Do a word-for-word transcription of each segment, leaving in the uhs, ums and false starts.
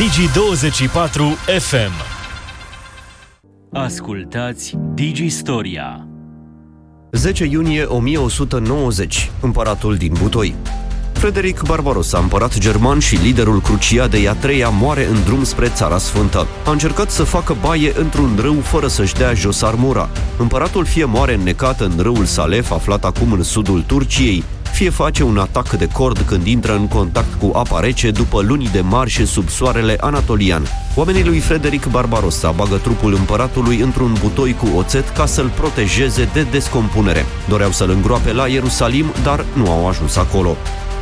Digi douăzeci și patru F M. Ascultați Digistoria. zece iunie o mie o sută nouăzeci. Împăratul din Butoi. Frederic Barbarossa, împărat german și liderul Cruciadei a treia, moare în drum spre Țara Sfântă. A încercat să facă baie într-un râu fără să-și dea jos armura. Împăratul fie moare înnecat în râul Salef, aflat acum în sudul Turciei, fie face un atac de cord când intră în contact cu apa rece după luni de marșe sub soarele anatolian. Oamenii lui Frederic Barbarossa bagă trupul împăratului într-un butoi cu oțet ca să-l protejeze de descompunere. Doreau să-l îngroape la Ierusalim, dar nu au ajuns acolo.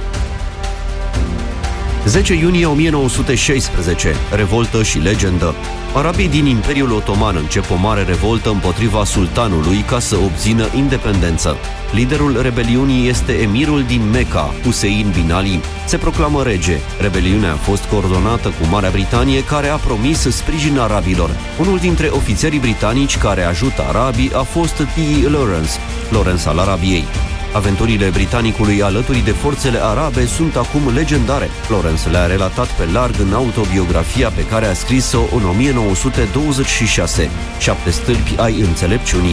zece iunie o mie nouă sute șaisprezece. Revoltă și legendă. Arabii din Imperiul Otoman încep o mare revoltă împotriva sultanului ca să obțină independență. Liderul rebeliunii este emirul din Mecca, Hussein bin Ali. Se proclamă rege. Rebeliunea a fost coordonată cu Marea Britanie, care a promis sprijin arabilor. Unul dintre ofițerii britanici care ajută arabii a fost T. Lawrence, Lawrence al Arabiei. Aventurile britanicului alături de forțele arabe sunt acum legendare. Lawrence le-a relatat pe larg în autobiografia pe care a scris-o în o mie nouă sute douăzeci și șase, Șapte stâlpi ai înțelepciunii.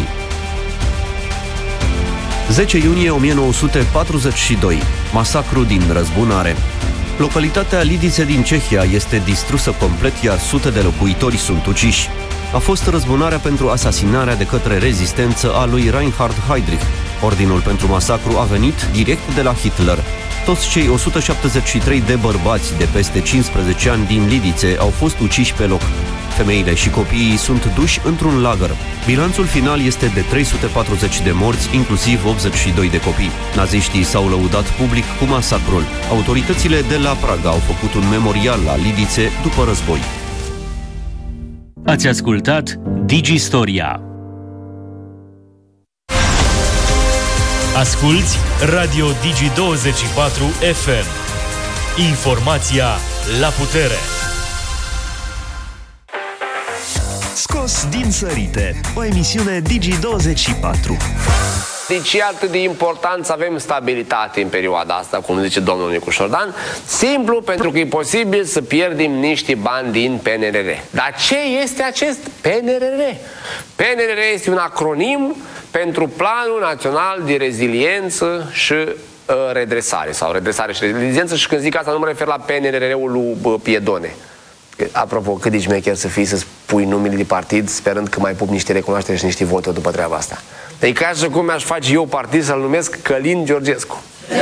zece iunie o mie nouă sute patruzeci și doi. Masacru din Răzbunare. Localitatea Lidice din Cehia este distrusă complet, iar sute de locuitori sunt uciși. A fost răzbunarea pentru asasinarea de către rezistență a lui Reinhard Heydrich. Ordinul pentru masacru a venit direct de la Hitler. Toți cei o sută șaptezeci și trei de bărbați de peste cincisprezece ani din Lidice au fost uciși pe loc. Femeile și copiii sunt duși într-un lagăr. Bilanțul final este de trei sute patruzeci de morți, inclusiv optzeci și doi de copii. Naziștii s-au lăudat public cu masacrul. Autoritățile de la Praga au făcut un memorial la Lidice după război. Ați ascultat Digistoria. Asculți Radio Digi douăzeci și patru F M. Informația la putere. Scos din sărite, o emisiune Digi douăzeci și patru. Deci e atât de important să avem stabilitate în perioada asta, cum zice domnul Nicu Șordan, simplu pentru că e posibil să pierdem niște bani din P N R R. Dar ce este acest P N R R? P N R R este un acronim pentru Planul Național de Reziliență și uh, Redresare, sau Redresare și Reziliență, și când zic asta nu mă refer la P N R R-ul lui uh, Piedone. Apropo, cât de șmecher să fii să spui numele de partid sperând că mai pup niște recunoaștere și niște voturi după treaba asta. Deci ca și cum mi-aș face eu partid să-l numesc Călin Georgescu.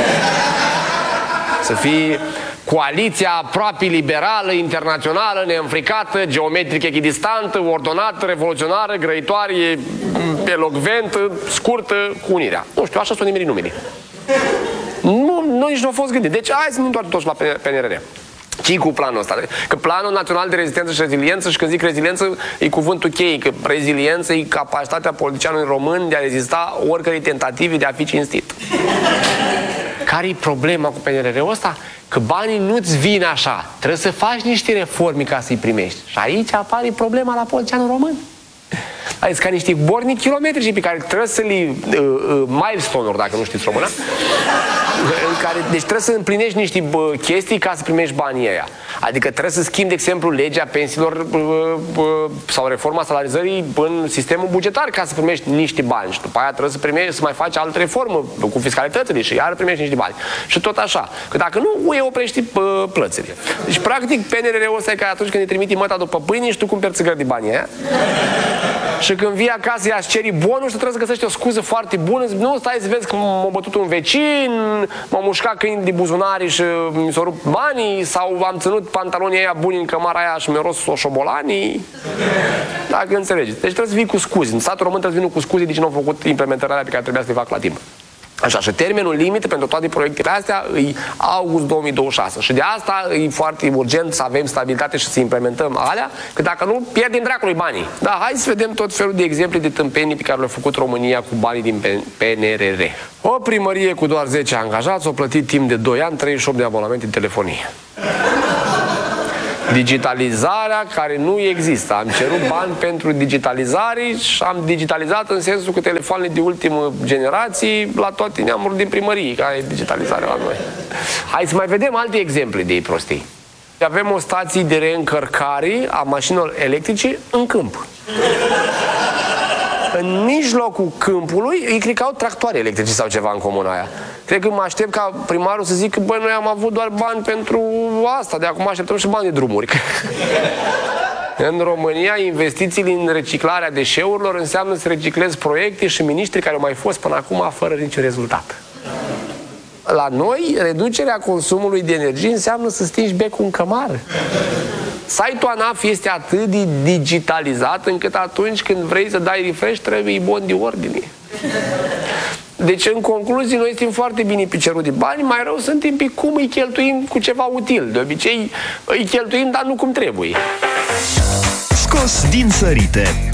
Să fie coaliția aproape liberală, internațională, neînfricată, geometric echidistantă, ordonată, revoluționară, grăitoare, elocventă, scurtă, cu unirea. Nu știu, așa sunt nimerii numele. Nu, nu, nici nu au fost gândit. Deci hai să nu întoarcem toți la P N R R. Ce cu planul ăsta? Că Planul Național de Rezistență și Reziliență, și când zic reziliență, e cuvântul cheie, că reziliență e capacitatea politicianului român de a rezista oricărei tentative de a fi cinstit. Care e problema cu P N R R-ul ăsta? Că banii nu-ți vin așa. Trebuie să faci niște reforme ca să-i primești. Și aici apare problema la politicianul român. Adică ca niște borni kilometrici pe care trebuie să le uh, uh, milestone-uri, dacă nu știți română. În care, deci trebuie să împlinești niște bă, chestii ca să primești banii ăia. Adică trebuie să schimbi, de exemplu, legea pensiilor uh, uh, sau reforma salarizării în sistemul bugetar ca să primești niște bani. Și după aia trebuie să primești, să mai faci altă reformă cu fiscalitățile și iar primești niște bani. Și tot așa. Că dacă nu, U E oprești uh, plățile. Deci, practic, P N R R-ul ăsta e ca atunci când îi trimiti măta după pâine și tu cumperi țigări de banii aia. Și când vii acasă, i-aș ceri bonul și trebuie să găsești o scuză foarte bună. Zic, nu, stai să vezi că m-a bătut un vecin, m-a mușcat câini de buzunari și mi s-au rupt banii, sau am ținut pantalonii aia buni în cămara aia și mi-au rost o șobolanii. Dacă înțelegeți. Deci trebuie să vii cu scuze. În statul român trebuie să vină cu scuze de ce nu au făcut implementarea pe care trebuia să le fac la timp. Așa, și termenul limit pentru toate proiectele astea e august două mii douăzeci și șase. Și de asta e foarte urgent să avem stabilitate și să implementăm alea, că dacă nu, pierdem dracului banii. Da, hai să vedem tot felul de exemple de tâmpenii pe care le-a făcut România cu banii din P N R R. O primărie cu doar zece angajați a plătit timp de doi ani treizeci și opt de abonamente în telefonie. Digitalizarea care nu există. Am cerut bani pentru digitalizare și am digitalizat în sensul cu telefoanele de ultimă generație la toate neamurile din primărie, care e digitalizarea la noi. Hai să mai vedem alte exemple de prostii. Avem o stație de reîncărcare a mașinilor electrice în câmp. În mijlocul câmpului, ei cred că au tractoare electrice sau ceva în comuna aia. Cred că mă aștept ca primarul să zică, băi, noi am avut doar bani pentru asta, de acum așteptăm și bani de drumuri. În România, investițiile în reciclarea deșeurilor înseamnă să reciclezi proiecte și miniștri care au mai fost până acum fără niciun rezultat. La noi, reducerea consumului de energie înseamnă să stingi becul în cămară. Site-ul ANAF este atât de digitalizat încât atunci când vrei să dai refresh trebuie bon de ordine. Deci, în concluzie, noi suntem foarte bine pe cerul de bani, mai rău suntem pe cum îi cheltuim cu ceva util. De obicei, îi cheltuim, dar nu cum trebuie. Scos din sărite.